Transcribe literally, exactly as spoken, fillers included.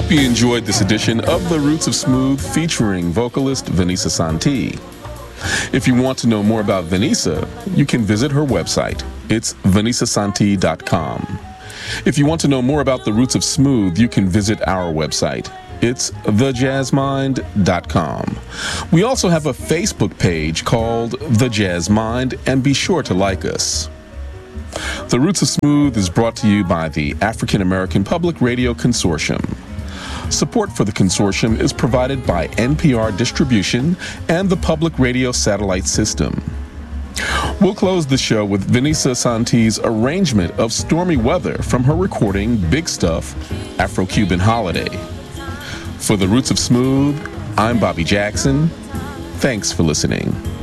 hope you enjoyed this edition of The Roots of Smooth featuring vocalist Vanessa Santee. If you want to know more about Vanessa, you can visit her website. It's vanessa santee dot com. If you want to know more about The Roots of Smooth, you can visit our website. It's the jazz mind dot com. We also have a Facebook page called The Jazz Mind, and be sure to like us. The Roots of Smooth is brought to you by the African American Public Radio Consortium. Support for the consortium is provided by N P R Distribution and the Public Radio Satellite System. We'll close the show with Vanessa Santee's arrangement of Stormy Weather from her recording Big Stuff, Afro-Cuban Holiday. For The Roots of Smooth, I'm Bobby Jackson. Thanks for listening.